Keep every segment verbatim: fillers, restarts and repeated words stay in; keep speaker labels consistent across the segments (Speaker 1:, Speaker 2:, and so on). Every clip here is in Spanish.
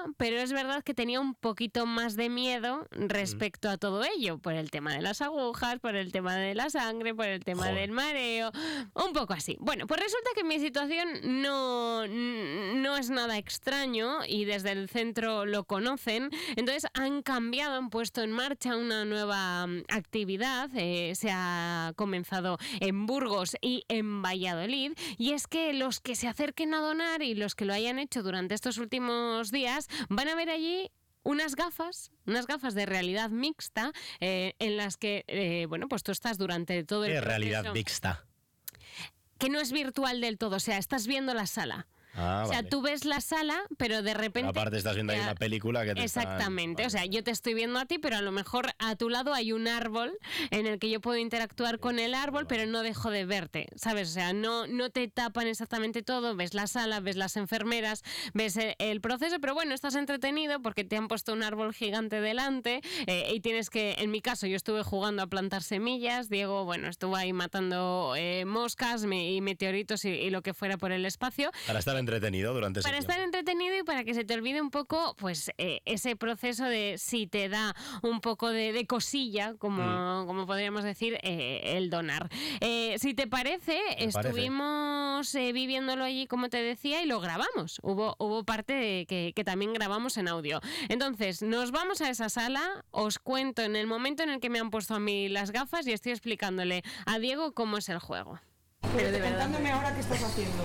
Speaker 1: pero es verdad que tenía un poquito más de miedo respecto mm. a todo ello, por el tema de las agujas, por el tema de la sangre, por el tema Joder. del mareo, un poco así. Bueno, pues resulta que mi situación no, no es nada extraño y desde el centro lo conocen, entonces han cambiado, han puesto en marcha una nueva actividad, eh, se ha comenzado en Burgos y en Valladolid, y es que los que se acerquen a donar y los que lo hayan hecho durante estos últimos días van a ver allí unas gafas, unas gafas de realidad mixta eh, en las que, eh, bueno, pues tú estás durante todo el
Speaker 2: ¿Qué
Speaker 1: proceso.
Speaker 2: realidad mixta?
Speaker 1: Que no es virtual del todo, o sea, estás viendo la sala.
Speaker 2: Ah,
Speaker 1: o sea,
Speaker 2: vale.
Speaker 1: tú ves la sala, pero de repente...
Speaker 2: Pero aparte estás viendo ahí una película que te
Speaker 1: Exactamente,
Speaker 2: están...
Speaker 1: o sea, yo te estoy viendo a ti, pero a lo mejor a tu lado hay un árbol en el que yo puedo interactuar con el árbol, pero no dejo de verte, ¿sabes? O sea, no, no te tapan exactamente todo, ves la sala, ves las enfermeras, ves el, el proceso, pero bueno, estás entretenido porque te han puesto un árbol gigante delante eh, y tienes que, en mi caso, yo estuve jugando a plantar semillas, Diego, bueno, estuvo ahí matando eh, moscas me, y meteoritos y, y lo que fuera por el espacio.
Speaker 2: Para estar entretenido durante ese
Speaker 1: Para
Speaker 2: tiempo.
Speaker 1: estar entretenido y para que se te olvide un poco, pues, eh, ese proceso de si te da un poco de, de cosilla, como, mm. como podríamos decir, eh, el donar. Eh, si te parece, Me estuvimos parece. Eh, viviéndolo allí, como te decía, y lo grabamos. Hubo, hubo parte de que, que también grabamos en audio. Entonces, nos vamos a esa sala, os cuento en el momento en el que me han puesto a mí las gafas y estoy explicándole a Diego cómo es el juego.
Speaker 3: Pero de contándome ahora qué estás haciendo.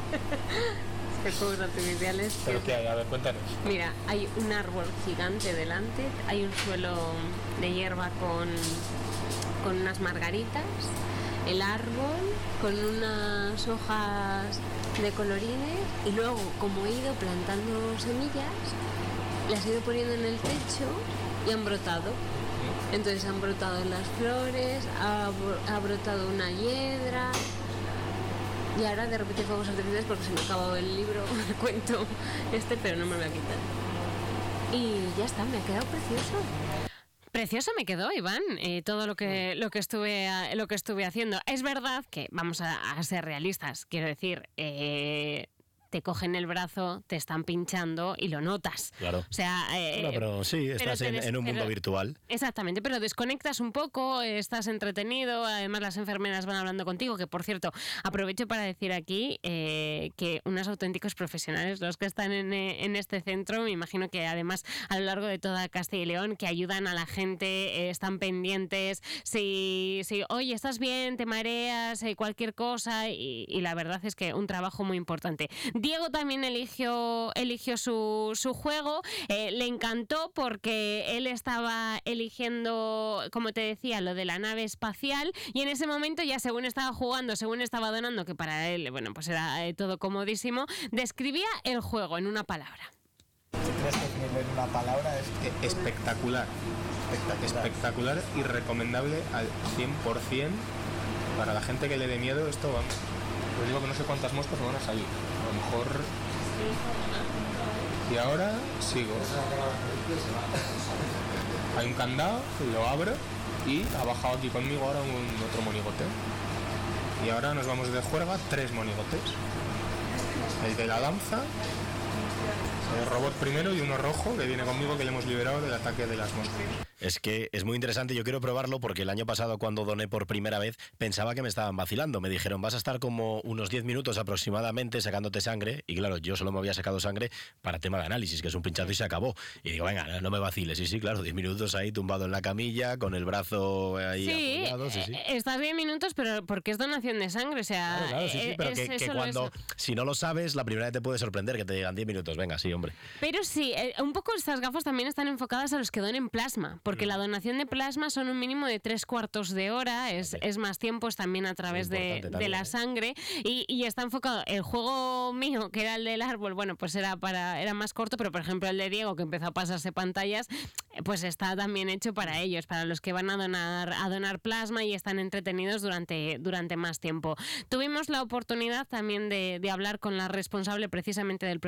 Speaker 1: De fuegos artificiales.
Speaker 2: ¿Pero qué hay? A ver, cuéntanos.
Speaker 1: Mira, hay un árbol gigante delante, hay un suelo de hierba con, con unas margaritas, el árbol con unas hojas de colorines y luego, como he ido plantando semillas, las he ido poniendo en el techo y han brotado. Entonces han brotado las flores, ha, ha brotado una hiedra. Y ahora de repente fuegos artificiales porque se me ha acabado el libro, el cuento este, pero no me lo voy a quitar. Y ya está, me ha quedado precioso. Precioso me quedó, Iván, eh, todo lo que lo que estuve lo que estuve haciendo. Es verdad que vamos a, a ser realistas, quiero decir, eh, te cogen el brazo, te están pinchando y lo notas.
Speaker 2: Claro.
Speaker 1: O sea, eh,
Speaker 2: bueno, pero sí, estás pero en, des- en un mundo
Speaker 1: pero,
Speaker 2: virtual.
Speaker 1: Exactamente, pero desconectas un poco, estás entretenido, además las enfermeras van hablando contigo, que por cierto, aprovecho para decir aquí eh, que unos auténticos profesionales los que están en, en este centro, me imagino que además a lo largo de toda Castilla y León, que ayudan a la gente, eh, están pendientes, si, si, oye, estás bien, te mareas, eh, cualquier cosa, y, y la verdad es que un trabajo muy importante. Diego también eligió, eligió su, su juego, eh, le encantó porque él estaba eligiendo, como te decía, lo de la nave espacial y en ese momento ya según estaba jugando, según estaba donando, que para él, bueno, pues era eh, todo comodísimo, describía el juego en una palabra.
Speaker 4: ¿Crees que definirlo en una palabra es
Speaker 5: espectacular? Espectacular. Espectacular y recomendable al cien por ciento para la gente que le dé miedo. Esto, vamos, os digo que no sé cuántas moscas me van a salir. A lo mejor... Y ahora sigo. Hay un candado, lo abro y ha bajado aquí conmigo ahora un otro monigote. Y ahora nos vamos de juerga, tres monigotes. El de la danza, el robot primero y uno rojo que viene conmigo, que le hemos liberado del ataque de las moscas.
Speaker 2: Es que es muy interesante, yo quiero probarlo porque el año pasado cuando doné por primera vez pensaba que me estaban vacilando, me dijeron vas a estar como unos diez minutos aproximadamente sacándote sangre y claro, yo solo me había sacado sangre para tema de análisis, que es un pinchazo y se acabó y digo venga, no, no me vaciles, sí, sí, claro, diez minutos ahí tumbado en la camilla con el brazo ahí
Speaker 1: sí,
Speaker 2: apoyado, sí, sí.
Speaker 1: Estás diez minutos pero porque es donación de sangre, o sea,
Speaker 2: claro, claro, sí, sí, pero
Speaker 1: es,
Speaker 2: que,
Speaker 1: es
Speaker 2: que cuando,
Speaker 1: eso.
Speaker 2: Si no lo sabes, la primera vez te puede sorprender que te digan diez minutos, venga, sí, hombre.
Speaker 1: Pero sí, un poco estas gafas también están enfocadas a los que donen plasma, porque mm. la donación de plasma son un mínimo de tres cuartos de hora, es, okay. es más tiempo, es también a través de, también, de la ¿eh? sangre y, y está enfocado. El juego mío, que era el del árbol, bueno, pues era para era más corto, pero por ejemplo el de Diego, que empezó a pasarse pantallas, pues está también hecho para ellos, para los que van a donar a donar plasma y están entretenidos durante, durante más tiempo. Tuvimos la oportunidad también de, de hablar con la responsable precisamente del programa de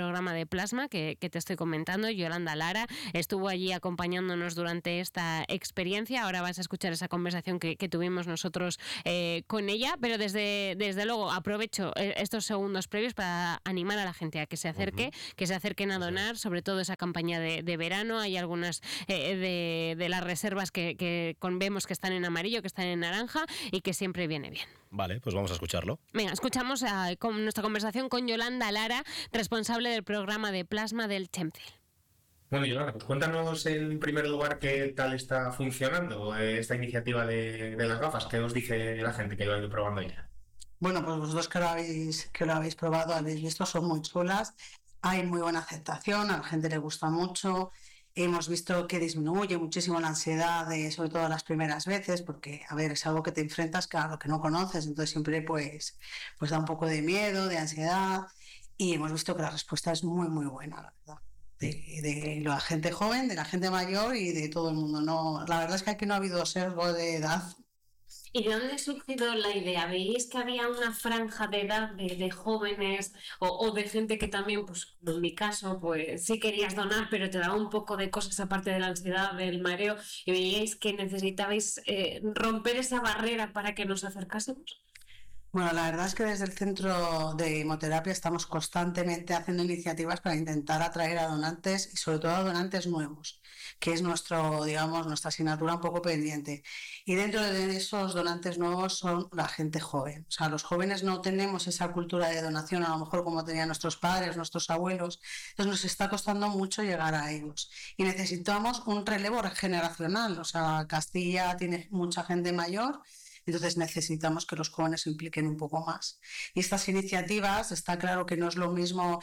Speaker 1: de plasma que, que te estoy comentando. Yolanda Lara estuvo allí acompañándonos durante esta experiencia. Ahora vas a escuchar esa conversación que, que tuvimos nosotros eh, con ella, pero desde, desde luego aprovecho estos segundos previos para animar a la gente a que se acerque, uh-huh. que se acerquen a donar, sobre todo esa campaña de, de verano. Hay algunas eh, de, de las reservas que, que con, vemos que están en amarillo, que están en naranja y que siempre viene bien.
Speaker 2: Vale, pues vamos a escucharlo.
Speaker 1: Venga, escuchamos a, con nuestra conversación con Yolanda Lara, responsable del programa de plasma del Chemcel.
Speaker 5: Bueno, Yolanda, pues cuéntanos en primer lugar qué tal está funcionando esta iniciativa de, de las gafas. ¿Qué os dice la gente que lo ha ido probando ya?
Speaker 6: Bueno, pues vosotros que lo habéis, que lo habéis probado, habéis visto, son muy chulas. Hay muy buena aceptación, a la gente le gusta mucho. Hemos visto que disminuye muchísimo la ansiedad, de, sobre todo las primeras veces, porque, a ver, es algo que te enfrentas a lo que no conoces, entonces siempre pues, pues da un poco de miedo, de ansiedad, y hemos visto que la respuesta es muy, muy buena, la verdad. De, de la gente joven, de la gente mayor y de todo el mundo. No, la verdad es que aquí no ha habido sesgo de edad.
Speaker 1: ¿Y de dónde ha surgido la idea? ¿Veis que había una franja de edad de, de jóvenes o, o de gente que también, pues en mi caso, pues sí querías donar, pero te daba un poco de cosas aparte de la ansiedad, del mareo, y veíais que necesitabais eh, romper esa barrera para que nos acercásemos?
Speaker 6: Bueno, la verdad es que desde el Centro de Hemoterapia estamos constantemente haciendo iniciativas para intentar atraer a donantes y sobre todo a donantes nuevos, que es nuestro, digamos, nuestra asignatura un poco pendiente. Y dentro de esos donantes nuevos son la gente joven. O sea, los jóvenes no tenemos esa cultura de donación, a lo mejor como tenían nuestros padres, nuestros abuelos. Entonces nos está costando mucho llegar a ellos. Y necesitamos un relevo generacional. O sea, Castilla tiene mucha gente mayor. Entonces necesitamos que los jóvenes se impliquen un poco más. Y estas iniciativas, está claro que no es lo mismo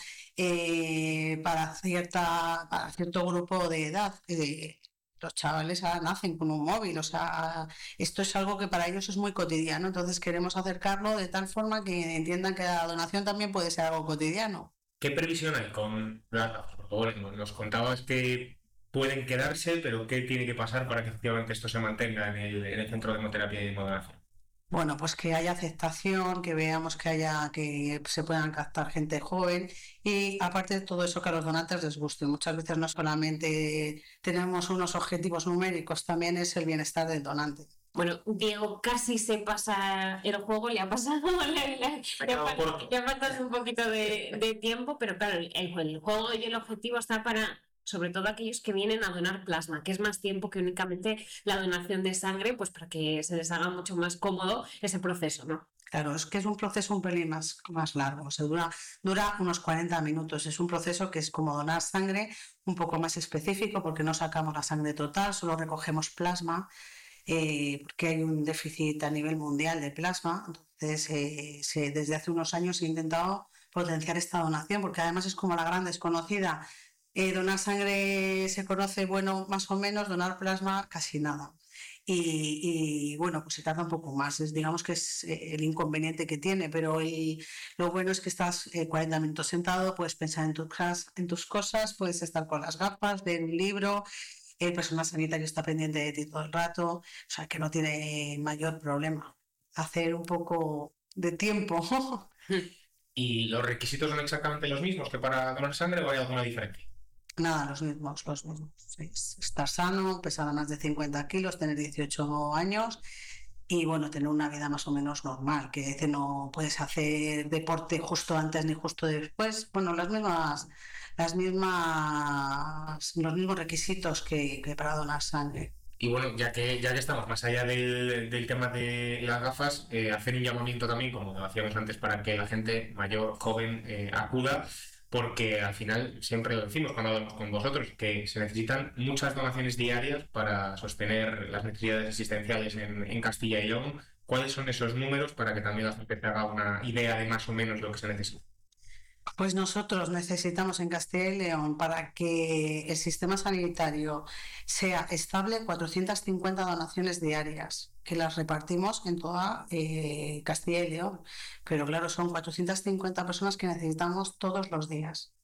Speaker 6: eh, para, cierta, para cierto grupo de edad. Eh, los chavales ahora nacen con un móvil, o sea, esto es algo que para ellos es muy cotidiano. Entonces queremos acercarlo de tal forma que entiendan que la donación también puede ser algo cotidiano.
Speaker 5: ¿Qué previsión hay con las gafas? Bueno, nos contabas que pueden quedarse, pero ¿qué tiene que pasar para que efectivamente esto se mantenga en el, en el Centro de Hemoterapia y Hemodonación?
Speaker 6: Bueno, pues que haya aceptación, que veamos que haya que se puedan captar gente joven y aparte de todo eso que a los donantes les guste. Muchas veces no solamente tenemos unos objetivos numéricos, también es el bienestar del donante.
Speaker 1: Bueno, Diego casi se pasa el juego, le ha pasado, le, le, le, ha, le ha pasado un poquito de, de tiempo, pero claro, el, el juego y el objetivo está para, sobre todo aquellos que vienen a donar plasma, que es más tiempo que únicamente la donación de sangre, pues para que se les haga mucho más cómodo ese proceso, ¿no?
Speaker 6: Claro, es que es un proceso un pelín más, más largo, o sea, dura, dura unos cuarenta minutos, es un proceso que es como donar sangre un poco más específico porque no sacamos la sangre total, solo recogemos plasma, eh, porque hay un déficit a nivel mundial de plasma, entonces eh, se, desde hace unos años se ha intentado potenciar esta donación porque además es como la gran desconocida. Eh, donar sangre se conoce, bueno, más o menos, donar plasma casi nada. Y, y bueno, pues se tarda un poco más, es, digamos que es eh, el inconveniente que tiene, pero el, lo bueno es que estás eh, cuarenta minutos sentado, puedes pensar en tus, en tus cosas, puedes estar con las gafas, ver un libro, el personal sanitario está pendiente de ti todo el rato, o sea que no tiene mayor problema. Hacer un poco de tiempo.
Speaker 5: ¿Y los requisitos son exactamente los mismos que para donar sangre o hay alguna diferencia?
Speaker 6: Nada, los mismos, los mismos. Es estar sano, pesar más de cincuenta kilos, tener dieciocho años y bueno, tener una vida más o menos normal, que dice no puedes hacer deporte justo antes ni justo después. Bueno, las mismas, las mismas, los mismos requisitos que, que para donar sangre.
Speaker 5: Y bueno, ya que ya que estamos más allá del, del tema de las gafas, eh, hacer un llamamiento también, como hacíamos antes, para que la gente mayor, joven, eh, acuda. Porque al final siempre lo decimos cuando hablamos con vosotros, que se necesitan muchas donaciones diarias para sostener las necesidades existenciales en, en Castilla y León. ¿Cuáles son esos números para que también la gente se haga una idea de más o menos lo que se necesita?
Speaker 6: Pues nosotros necesitamos en Castilla y León, para que el sistema sanitario sea estable, cuatrocientas cincuenta donaciones diarias, que las repartimos en toda eh, Castilla y León. Pero claro, son cuatrocientas cincuenta personas que necesitamos todos los días.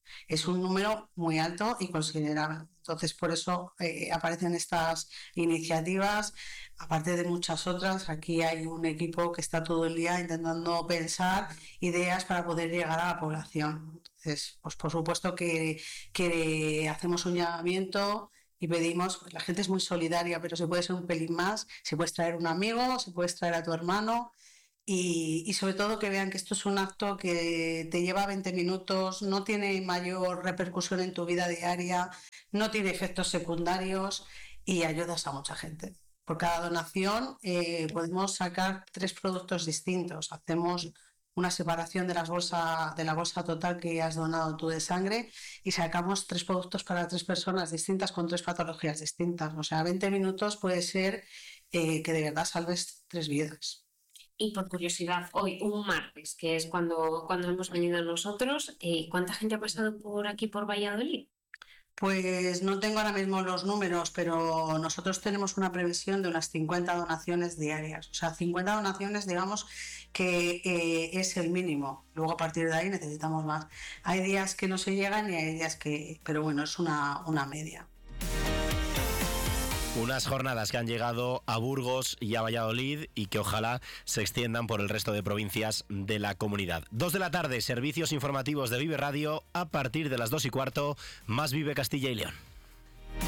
Speaker 6: Es un número muy alto y considerable. Entonces, por eso eh, aparecen estas iniciativas, aparte de muchas otras. Aquí hay un equipo que está todo el día intentando pensar ideas para poder llegar a la población. Entonces, pues por supuesto que, que hacemos un llamamiento y pedimos, pues la gente es muy solidaria, pero se puede ser un pelín más, se puede traer un amigo, se puede traer a tu hermano. Y, y sobre todo que vean que esto es un acto que te lleva veinte minutos, no tiene mayor repercusión en tu vida diaria, no tiene efectos secundarios y ayudas a mucha gente. Por cada donación eh, podemos sacar tres productos distintos. Hacemos una separación de, las bolsa, de la bolsa total que has donado tú de sangre y sacamos tres productos para tres personas distintas con tres patologías distintas. O sea, veinte minutos puede ser eh, que de verdad salves tres vidas.
Speaker 1: Y por curiosidad, hoy, un martes, que es cuando, cuando hemos venido nosotros, eh, ¿cuánta gente ha pasado por aquí, por Valladolid?
Speaker 6: Pues no tengo ahora mismo los números, pero nosotros tenemos una previsión de unas cincuenta donaciones diarias. O sea, cincuenta donaciones, digamos, que eh, es el mínimo. Luego a partir de ahí necesitamos más. Hay días que no se llegan y hay días que... Pero bueno, es una, una media.
Speaker 2: Unas jornadas que han llegado a Burgos y a Valladolid y que ojalá se extiendan por el resto de provincias de la comunidad. Dos de la tarde, servicios informativos de Vive Radio. A partir de las dos y cuarto, más Vive Castilla y León.